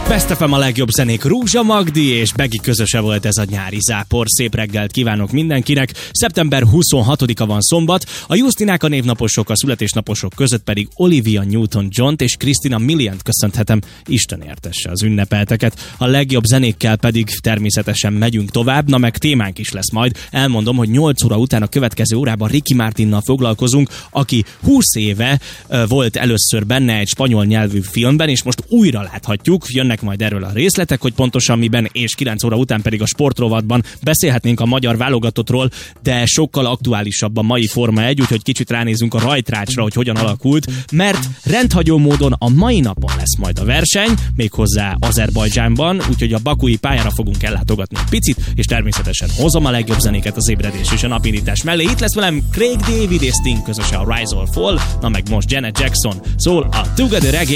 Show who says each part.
Speaker 1: Best FM a legjobb zenék, Rúzsa Magdi és Begi közöse volt ez a nyári zápor. Szép reggelt kívánok mindenkinek. Szeptember 26-a van szombat, a Justinák a névnaposok, a születésnaposok között pedig Olivia Newton-John-t és Christina Miliant köszönhetem, Isten értesse az ünnepelteket. A legjobb zenékkel pedig természetesen megyünk tovább, na meg témánk is lesz majd. Elmondom, hogy 8 óra után a következő órában Ricky Martinnal foglalkozunk, aki 20 éve volt először benne egy spanyol nyelvű filmben, és most újra láthatjuk. Jönnek majd erről a részletek, hogy pontosan miben, és 9 óra után pedig a sportrovatban beszélhetnénk a magyar válogatottról, de sokkal aktuálisabb a mai Forma 1, úgyhogy kicsit ránézünk a rajtrácsra, hogy hogyan alakult, mert rendhagyó módon a mai napon lesz majd a verseny, méghozzá Azerbajdzsánban, úgyhogy a bakui pályára fogunk ellátogatni egy picit, és természetesen hozom a legjobb zenéket az ébredés és a napindítás mellé. Itt lesz velem Craig David és Sting közösen a Rise or Fall, na meg most Janet Jackson szól a Together Again.